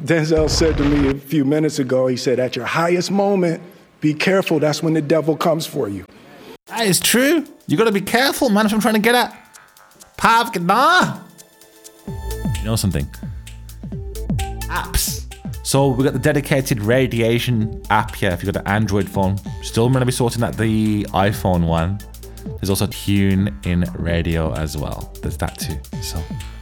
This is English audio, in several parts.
Denzel said to me a few minutes ago, he said, at your highest moment, be careful. That's when the devil comes for you. That is true. You got to be careful, man. That's what I'm trying to get at. Pavgna. You know something? Apps. So we got the dedicated radiation app here. If you've got an Android phone, still going to be sorting out the iPhone one. There's also Tune in Radio as well. There's that too. So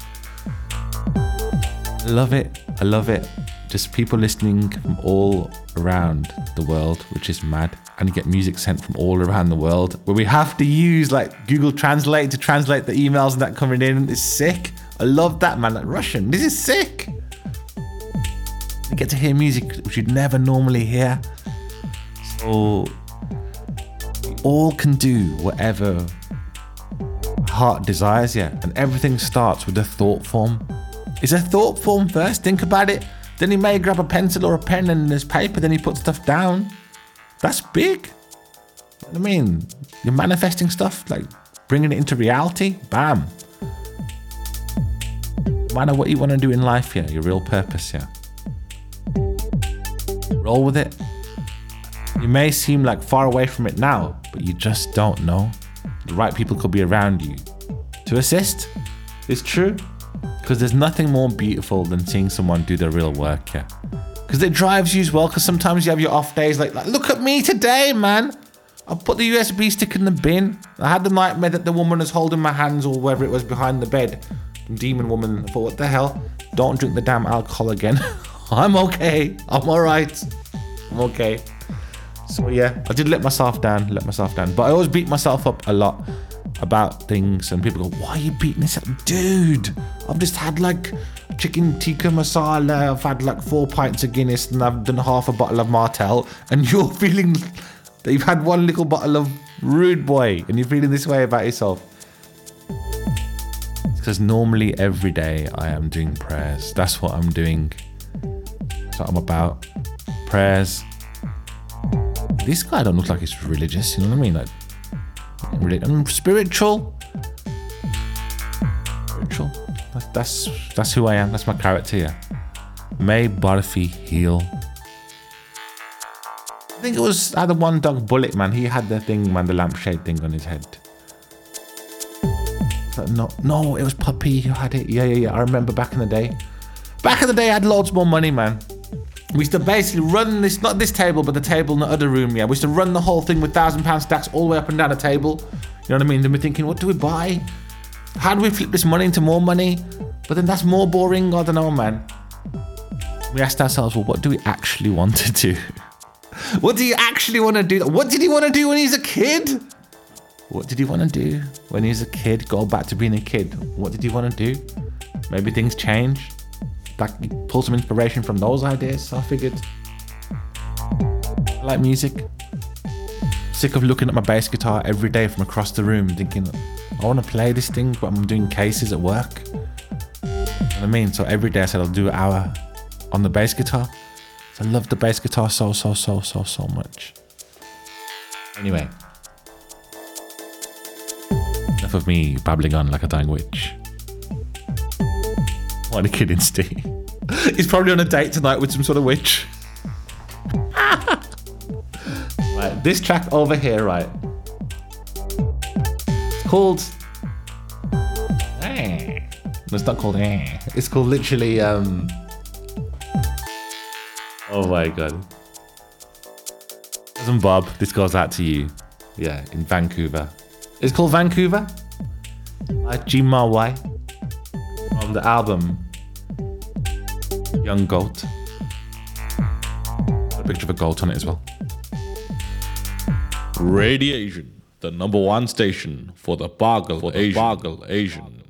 I love it. I love it. Just people listening from all around the world, which is mad. And you get music sent from all around the world, where we have to use like Google Translate to translate the emails and that coming in. It's sick. I love that, man. Like Russian. This is sick. You get to hear music which you'd never normally hear. So we all can do whatever heart desires, yeah. And everything starts with a thought form. It's a thought form first. Think about it. Then he may grab a pencil or a pen and there's paper. Then he puts stuff down. That's big. You know what I mean, you're manifesting stuff, like bringing it into reality. Bam. No matter what you want to do in life, yeah, your real purpose, yeah. Roll with it. You may seem like far away from it now, but you just don't know. The right people could be around you to assist. It's true. Because there's nothing more beautiful than seeing someone do their real work, yeah. Because it drives you as well, because sometimes you have your off days like, look at me today, man. I put the USB stick in the bin. I had the nightmare that the woman was holding my hands or wherever it was behind the bed. Demon woman. I thought, what the hell? Don't drink the damn alcohol again. I'm okay. I'm all right. I'm okay. So yeah, I did let myself down. But I always beat myself up a lot about things, and people go, why are you beating this up? Dude, I've just had like chicken tikka masala, I've had like 4 pints of Guinness, and I've done half a bottle of Martell, and you're feeling that you've had one little bottle of Rude Boy and you're feeling this way about yourself. Because normally every day I am doing prayers. That's what I'm doing. That's what I'm about. Prayers. This guy don't look like he's religious, you know what I mean? Like, I'm spiritual. That's who I am. That's my character here. May Barfi heal. I think it was either One Dog Bullet, man. He had the thing, man, the lampshade thing on his head. No, it was Puppy who had it. Yeah. I remember back in the day. Back in the day, I had loads more money, man. We used to basically run this, not this table, but the table in the other room, yeah. We used to run the whole thing with £1,000 stacks all the way up and down the table. You know what I mean? Then we're thinking, what do we buy? How do we flip this money into more money? But then that's more boring. I don't know, man. We asked ourselves, well, what do we actually want to do? What do you actually want to do? What did he want to do when he was a kid? What did he want to do when he was a kid? Go back to being a kid. What did he want to do? Maybe things change. Pull some inspiration from those ideas. So I figured, I like music. Sick of looking at my bass guitar every day from across the room, thinking, I want to play this thing, but I'm doing cases at work. You know what I mean? So every day I said I'll do an hour on the bass guitar. I love the bass guitar so much. Anyway, enough of me babbling on like a dying witch. What a kidding, Steve. He's probably on a date tonight with some sort of witch. Right, this track over here, right? It's called... No, it's not called... It's called literally... Oh my god. Cousin Bob, this goes out to you. Yeah, in Vancouver. It's called Vancouver by Jima Y. From the album Young Goat. A picture of a goat on it as well. Radiation, the #1 station for the Bargle Asian.